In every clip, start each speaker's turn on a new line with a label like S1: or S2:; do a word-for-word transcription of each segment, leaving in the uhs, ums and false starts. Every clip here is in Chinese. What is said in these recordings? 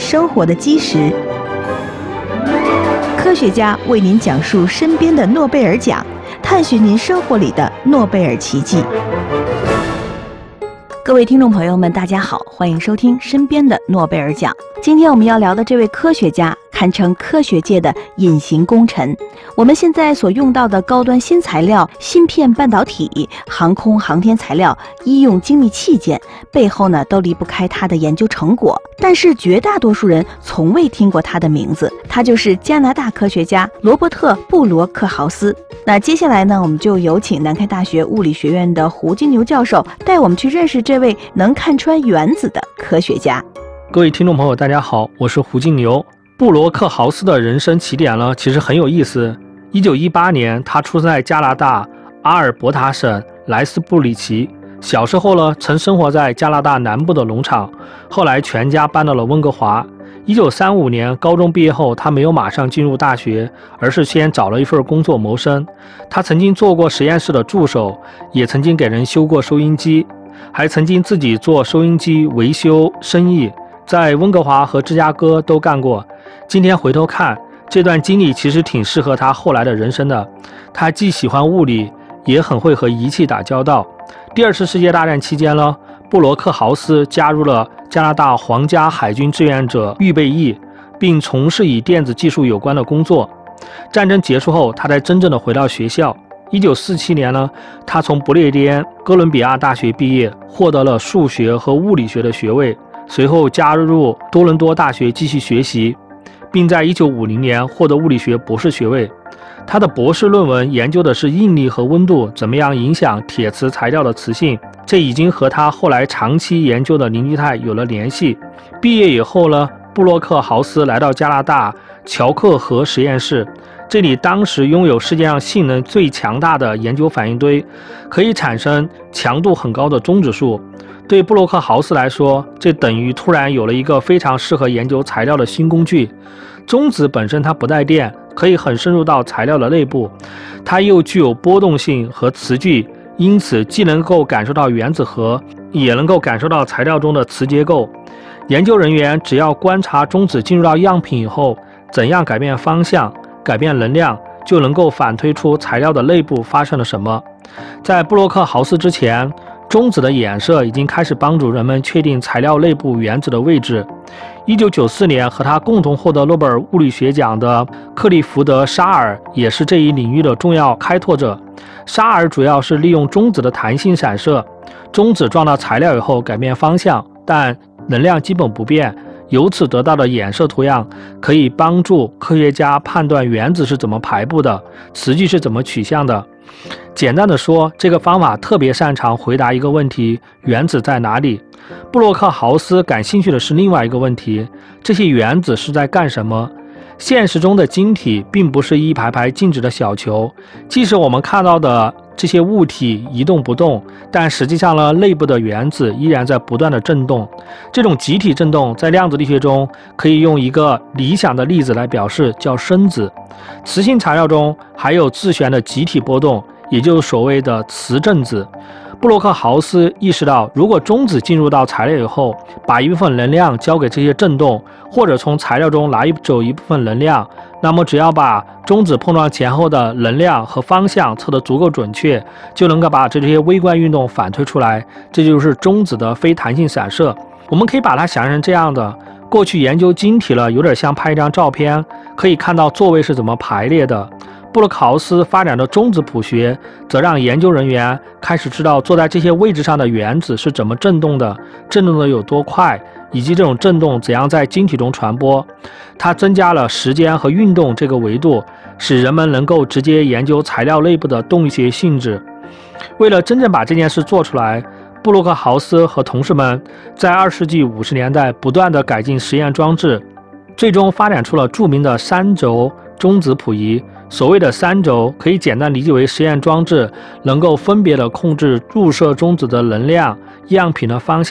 S1: 生活的基石。科学家为您讲述身边的诺贝尔奖，探寻您生活里的诺贝尔奇迹。各位听众朋友们，大家好，欢迎收听身边的诺贝尔奖。今天我们要聊的这位科学家堪称科学界的隐形功臣。我们现在所用到的高端新材料、芯片半导体、航空航天材料、医用精密器件，背后呢都离不开他的研究成果。但是绝大多数人从未听过他的名字，他就是加拿大科学家罗伯特·布罗克豪斯。那接下来呢，我们就有请南开大学物理学院的胡金牛教授带我们去认识这位能看穿原子的科学家。
S2: 各位听众朋友，大家好，我是胡金牛。布罗克豪斯的人生起点呢，其实很有意思。一九一八年，他出生在加拿大阿尔伯塔省莱斯布里奇。小时候呢，曾生活在加拿大南部的农场，后来全家搬到了温哥华。一九三五年高中毕业后，他没有马上进入大学，而是先找了一份工作谋生。他曾经做过实验室的助手，也曾经给人修过收音机，还曾经自己做收音机维修生意，在温哥华和芝加哥都干过。今天回头看，这段经历其实挺适合他后来的人生的。他既喜欢物理，也很会和仪器打交道。第二次世界大战期间呢，布罗克豪斯加入了加拿大皇家海军志愿者预备役，并从事与电子技术有关的工作。战争结束后，他才真正的回到学校。一九四七年呢，他从不列颠哥伦比亚大学毕业，获得了数学和物理学的学位，随后加入多伦多大学继续学习，并在一九五零年获得物理学博士学位。他的博士论文研究的是应力和温度怎么样影响铁磁材料的磁性，这已经和他后来长期研究的凝聚态有了联系。毕业以后呢，布洛克豪斯来到加拿大乔克河实验室，这里当时拥有世界上性能最强大的研究反应堆，可以产生强度很高的中子数。对布洛克豪斯来说，这等于突然有了一个非常适合研究材料的新工具。中子本身它不带电，可以很深入到材料的内部，它又具有波动性和磁矩，因此既能够感受到原子核，也能够感受到材料中的磁结构。研究人员只要观察中子进入到样品以后，怎样改变方向、改变能量，就能够反推出材料的内部发生了什么。在布洛克豪斯之前，中子的衍射已经开始帮助人们确定材料内部原子的位置。一九九四年，和他共同获得诺贝尔物理学奖的克利福德·沙尔也是这一领域的重要开拓者。沙尔主要是利用中子的弹性散射，中子撞到材料以后改变方向，但能量基本不变，由此得到的衍射图样可以帮助科学家判断原子是怎么排布的，磁矩是怎么取向的。简单的说，这个方法特别擅长回答一个问题：原子在哪里？布洛克豪斯感兴趣的是另外一个问题：这些原子是在干什么？现实中的晶体并不是一排排静止的小球，即使我们看到的这些物体一动不动，但实际上呢，内部的原子依然在不断的振动。这种集体振动在量子力学中可以用一个理想的例子来表示，叫声子。磁性材料中还有自旋的集体波动，也就是所谓的磁振子。布洛克豪斯意识到，如果中子进入到材料以后，把一部分能量交给这些振动，或者从材料中拿走一部分能量，那么只要把中子碰撞前后的能量和方向测得足够准确，就能够把这些微观运动反推出来。这就是中子的非弹性散射。我们可以把它想象成这样的：过去研究晶体了，有点像拍一张照片，可以看到座位是怎么排列的。布洛克豪斯发展的中子谱学，则让研究人员开始知道坐在这些位置上的原子是怎么振动的，振动的有多快，以及这种振动怎样在晶体中传播。它增加了时间和运动这个维度，使人们能够直接研究材料内部的动力学性质。为了真正把这件事做出来，布洛克豪斯和同事们在二十世纪五十年代不断地改进实验装置，最终发展出了著名的三轴中子谱仪。所谓的三轴可以简单理解为实验装置能够分别的控制入射中子的能量、样品的方向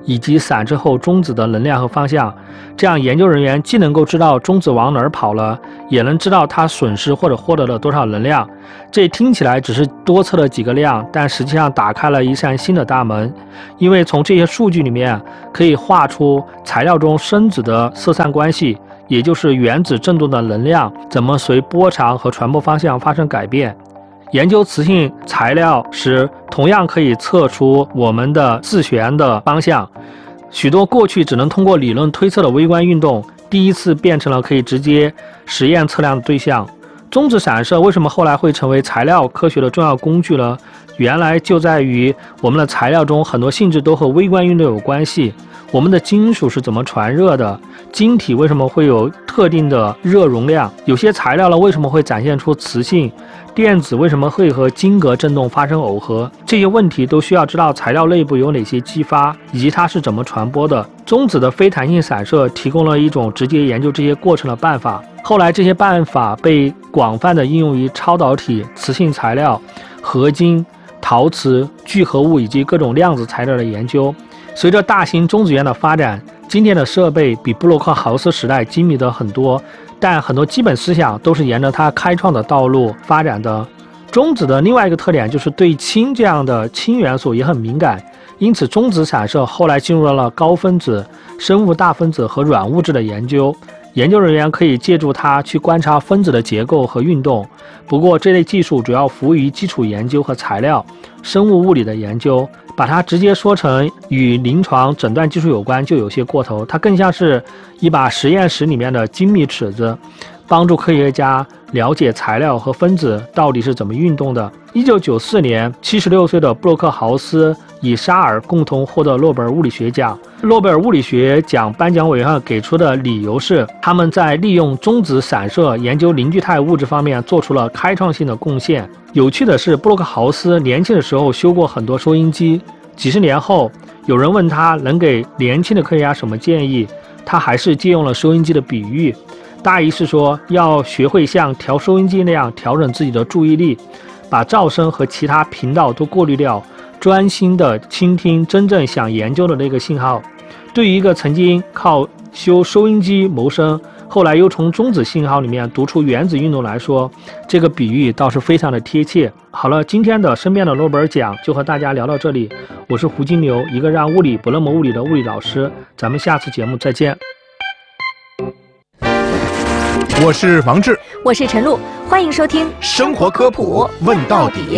S2: 以及散之后中子的能量和方向。这样研究人员既能够知道中子往哪儿跑了，也能知道它损失或者获得了多少能量。这听起来只是多测了几个量，但实际上打开了一扇新的大门，因为从这些数据里面可以画出材料中声子的色散关系，也就是原子振动的能量怎么随波长和传播方向发生改变。研究磁性材料时，同样可以测出我们的自旋的方向。许多过去只能通过理论推测的微观运动，第一次变成了可以直接实验测量的对象。中子散射为什么后来会成为材料科学的重要工具呢？原来就在于我们的材料中很多性质都和微观运动有关系。我们的金属是怎么传热的？晶体为什么会有特定的热容量？有些材料呢为什么会展现出磁性？电子为什么会和晶格振动发生耦合？这些问题都需要知道材料内部有哪些激发，以及它是怎么传播的。中子的非弹性散射提供了一种直接研究这些过程的办法。后来这些办法被广泛的应用于超导体、磁性材料、合金、陶瓷、聚合物以及各种量子材料的研究。随着大型中子源的发展，今天的设备比布洛克豪斯时代精密的很多，但很多基本思想都是沿着它开创的道路发展的。中子的另外一个特点就是对氢这样的氢元素也很敏感，因此中子散射后来进入了高分子、生物大分子和软物质的研究。研究人员可以借助它去观察分子的结构和运动，不过这类技术主要服务于基础研究和材料、生物物理的研究。把它直接说成与临床诊断技术有关就有些过头，它更像是一把实验室里面的精密尺子，帮助科学家了解材料和分子到底是怎么运动的。一九九四年，七十六岁的布洛克豪斯与沙尔共同获得诺贝尔物理学奖。诺贝尔物理学奖颁奖委员会给出的理由是，他们在利用中子散射研究凝聚态物质方面做出了开创性的贡献。有趣的是，布洛克豪斯年轻的时候修过很多收音机，几十年后，有人问他能给年轻的科学家什么建议，他还是借用了收音机的比喻，大意是说要学会像调收音机那样调整自己的注意力，把噪声和其他频道都过滤掉，专心的倾听真正想研究的那个信号。对于一个曾经靠修收音机谋生，后来又从中子信号里面读出原子运动来说，这个比喻倒是非常的贴切。好了，今天的身边的诺贝尔奖就和大家聊到这里，我是胡金牛，一个让物理不那么物理的物理老师，咱们下次节目再见。
S3: 我是王志，
S1: 我是陈露，欢迎收听
S3: 生活科普问到底。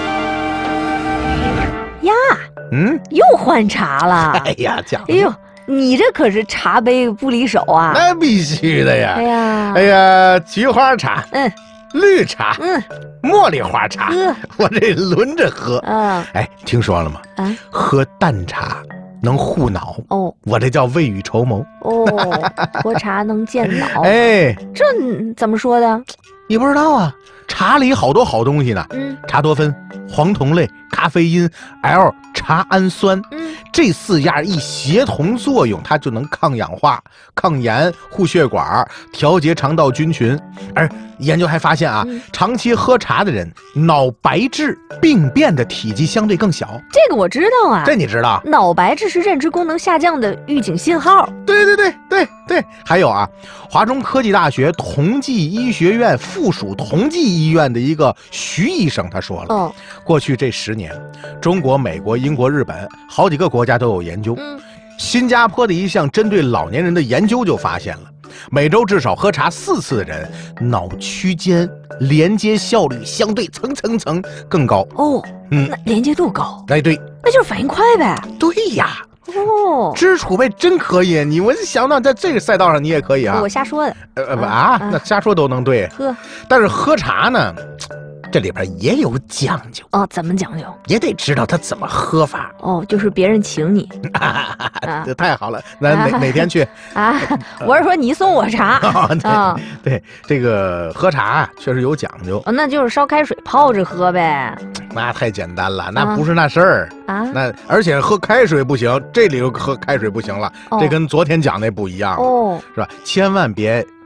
S1: 呀，
S3: 嗯，
S1: 又换茶了。
S3: 哎呀，讲，
S1: 哎呦，你这可是茶杯不离手啊！
S3: 那必须的呀。
S1: 哎呀，
S3: 哎呀，菊花茶，
S1: 嗯，
S3: 绿茶，
S1: 嗯，
S3: 茉莉花茶，
S1: 喝，
S3: 我这轮着喝。
S1: 嗯，
S3: 哎，听说了吗？
S1: 啊，
S3: 喝淡茶能护脑。
S1: 哦，
S3: 我这叫未雨绸缪。
S1: 哦，喝茶能健脑。
S3: 哎，
S1: 这怎么说的？
S3: 你不知道啊？茶里好多好东西呢。
S1: 嗯，
S3: 茶多酚、黄酮类、咖啡因、L 茶氨酸，
S1: 嗯，
S3: 这四样一协同作用，它就能抗氧化、抗炎、护血管、调节肠道菌群。而研究还发现啊，
S1: 嗯、
S3: 长期喝茶的人，脑白质病变的体积相对更小。
S1: 这个我知道啊，
S3: 这你知道？
S1: 脑白质是认知功能下降的预警信号。
S3: 对对对对对，还有啊，华中科技大学同济医学院附属同济医院的一个徐医生他说了，
S1: 哦，
S3: 过去这十年，中国、美国、英国、日本好几个国家都有研究。
S1: 嗯，
S3: 新加坡的一项针对老年人的研究就发现了，每周至少喝茶四次的人，脑区间连接效率相对层层层更高。
S1: 哦，
S3: 嗯，
S1: 那连接度高，
S3: 哎对，
S1: 那就是反应快呗。
S3: 对呀。
S1: 哦，
S3: 知识储备真可以，你我想到在这个赛道上你也可以啊。
S1: 我瞎说的。
S3: 呃呃不啊，那瞎说都能对。
S1: 喝，
S3: 但是喝茶呢，这里边也有讲究
S1: 哦。怎么讲究？
S3: 也得知道它怎么喝法。
S1: 哦，就是别人请你。
S3: 这太好了，那哪哪天去
S1: 啊？我是说你送我茶
S3: 啊。对，这个喝茶啊，确实有讲究。
S1: 那就是烧开水泡着喝呗。
S3: 那太简单了，那不是那事儿
S1: 啊。
S3: 那而且喝开水不行，这里头喝开水不行了，这跟昨天讲那不一样了，是吧？千万别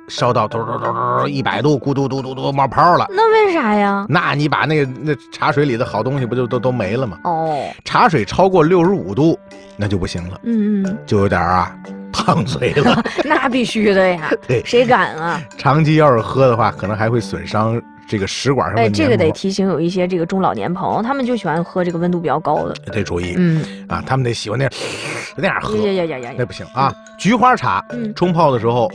S3: 烧到嘟嘟嘟嘟一百度，咕嘟嘟嘟嘟冒泡了。
S4: 那为啥呀？
S3: 那你把那个那茶水里的好东西不就都都没了吗？
S4: 哦，
S3: 茶水超过六十五度，那就不行了，
S4: 嗯嗯，
S3: 就有点啊烫嘴了。
S4: 那必须的呀，
S3: 对，
S4: 谁敢啊？
S3: 长期要是喝的话，可能还会损伤这个食管上的
S4: 哎，
S3: 黏膜。
S4: 这个得提醒有一些这个中老年朋友，他们就喜欢喝这个温度比较高的。
S3: 得注意，
S4: 嗯
S3: 啊，他们得喜欢那样那样喝，
S4: 呀呀呀呀呀，
S3: 那不行啊。菊花茶
S4: 嗯
S3: 冲泡的时候